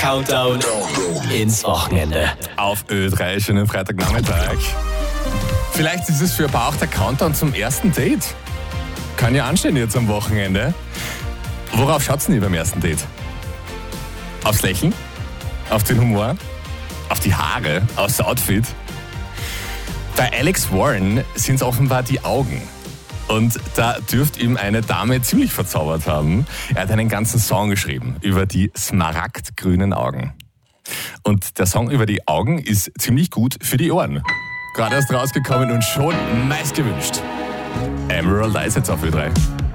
Countdown ins Wochenende. Auf Ö3, schönen Freitagnachmittag. Vielleicht ist es für ein paar auch der Countdown zum ersten Date. Kann ja anstehen jetzt am Wochenende. Worauf schaut's denn ihr beim ersten Date? Aufs Lächeln? Auf den Humor? Auf die Haare? Aufs Outfit? Bei Alex Warren sind es offenbar die Augen. Und da dürfte ihm eine Dame ziemlich verzaubert haben. Er hat einen ganzen Song geschrieben über die smaragdgrünen Augen. Und der Song über die Augen ist ziemlich gut für die Ohren. Gerade erst rausgekommen und schon meist gewünscht. Emerald Eyes jetzt auf Ö3.